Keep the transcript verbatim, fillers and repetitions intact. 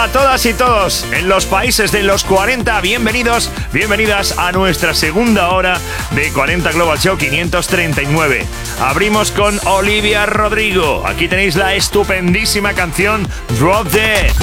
a todas y todos en los países de los cuarenta. Bienvenidos, bienvenidas a nuestra segunda hora de cuarenta Global Show quinientos treinta y nueve. Abrimos con Olivia Rodrigo. Aquí tenéis la estupendísima canción Drop Dead.